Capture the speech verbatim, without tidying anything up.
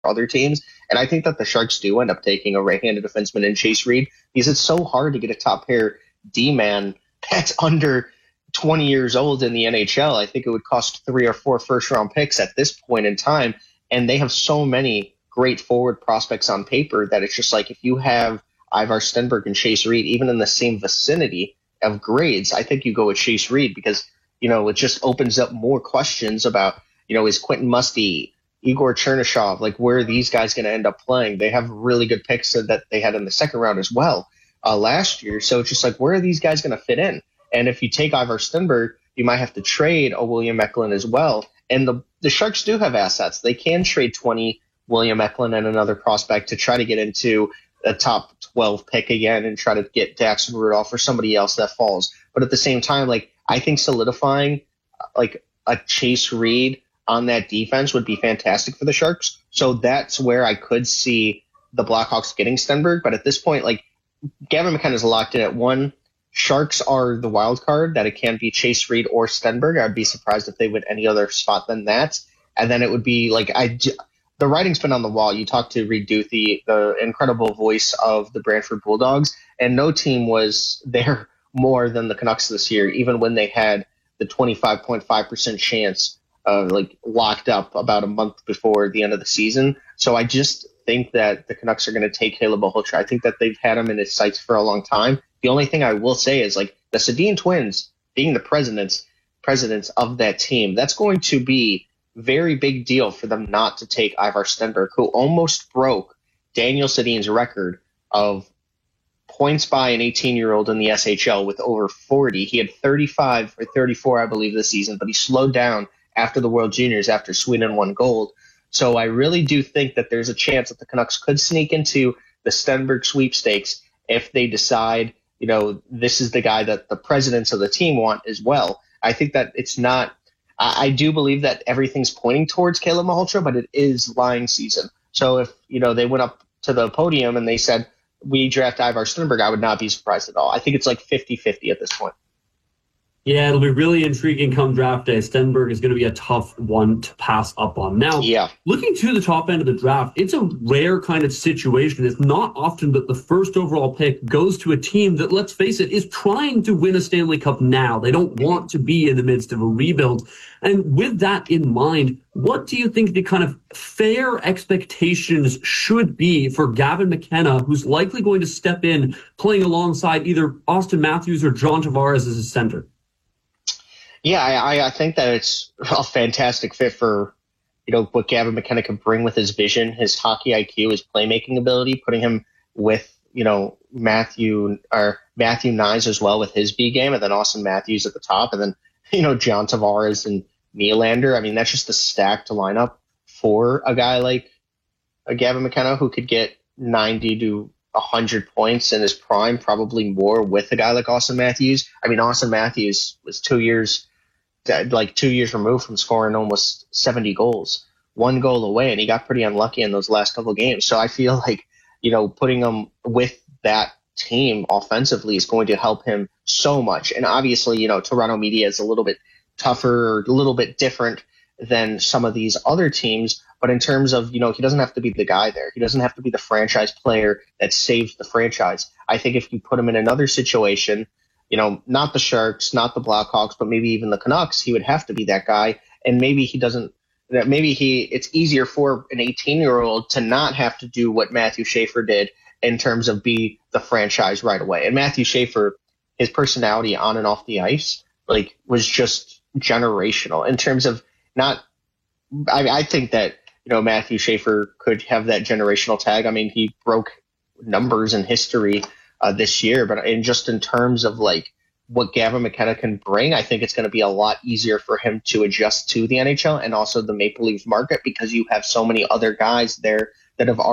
other teams. And I think that the Sharks do end up taking a right-handed defenseman in Chase Reed because it's so hard to get a top pair D-man that's under twenty years old in the N H L. I think it would cost three or four first-round picks at this point in time. And they have so many great forward prospects on paper that it's just like if you have Ivar Stenberg and Chase Reed, even in the same vicinity of grades, I think you go with Chase Reed because, you know, it just opens up more questions about, you know, is Quentin Musty, Igor Chernyshov, like where are these guys going to end up playing? They have really good picks that they had in the second round as well uh, last year. So it's just like, where are these guys going to fit in? And if you take Ivar Stenberg, you might have to trade a William Eklund as well. And the, the Sharks do have assets. They can trade twenty William Eklund and another prospect to try to get into a top twelve pick again and try to get Daxton Rudolph or somebody else that falls. But at the same time, like I think solidifying like a Chase Reed on that defense would be fantastic for the Sharks. So that's where I could see the Blackhawks getting Stenberg. But at this point, like Gavin McKenna is locked in at one. Sharks are the wild card that it can be Chase Reed or Stenberg. I'd be surprised if they went any other spot than that. And then it would be like I. The writing's been on the wall. You talked to Reed Duthie, the incredible voice of the Brantford Bulldogs, and no team was there more than the Canucks this year, even when they had the twenty-five point five percent chance uh, like locked up about a month before the end of the season. So I just think that the Canucks are going to take Caleb Malhotra. I think that they've had him in his sights for a long time. The only thing I will say is like the Sedin twins being the presidents, presidents of that team, that's going to be very big deal for them not to take Ivar Stenberg, who almost broke Daniel Sedin's record of points by an eighteen-year-old in the S H L with over forty. He had thirty-five or thirty-four, I believe, this season, but he slowed down after the World Juniors after Sweden won gold. So I really do think that there's a chance that the Canucks could sneak into the Stenberg sweepstakes if they decide, you know, this is the guy that the presidents of the team want as well. I think that it's not I do believe that everything's pointing towards Caleb Malhotra, but it is lying season. So if, you know, they went up to the podium and they said, we draft Ivar Stenberg, I would not be surprised at all. I think it's like fifty-fifty at this point. Yeah, it'll be really intriguing come draft day. Stenberg is going to be a tough one to pass up on. Now, yeah. Looking to the top end of the draft, it's a rare kind of situation. It's not often that the first overall pick goes to a team that, let's face it, is trying to win a Stanley Cup now. They don't want to be in the midst of a rebuild. And with that in mind, what do you think the kind of fair expectations should be for Gavin McKenna, who's likely going to step in playing alongside either Austin Matthews or John Tavares as his center? Yeah, I, I think that it's a fantastic fit for, you know, what Gavin McKenna can bring with his vision, his hockey I Q, his playmaking ability, putting him with, you know, Matthew or Matthew Nyes as well with his B game, and then Austin Matthews at the top, and then, you know, John Tavares and Nylander. I mean, that's just the stacked lineup for a guy like a Gavin McKenna who could get ninety to one hundred points in his prime, probably more with a guy like Austin Matthews. I mean, Austin Matthews was two years, like two years removed from scoring almost seventy goals, one goal away, and he got pretty unlucky in those last couple of games. So I feel like, you know, putting him with that team offensively is going to help him so much. And obviously, you know, Toronto media is a little bit tougher, a little bit different than some of these other teams. But in terms of, you know, he doesn't have to be the guy there. He doesn't have to be the franchise player that saves the franchise. I think if you put him in another situation, you know, not the Sharks, not the Blackhawks, but maybe even the Canucks, he would have to be that guy. And maybe he doesn't, maybe he, it's easier for an eighteen-year-old to not have to do what Matthew Schaefer did in terms of be the franchise right away. And Matthew Schaefer, his personality on and off the ice, like, was just generational in terms of not, I, I think that, you know, Matthew Schaefer could have that generational tag. I mean, he broke numbers in history uh, this year, but in just in terms of like what Gavin McKenna can bring, I think it's going to be a lot easier for him to adjust to the N H L and also the Maple Leafs market because you have so many other guys there that have already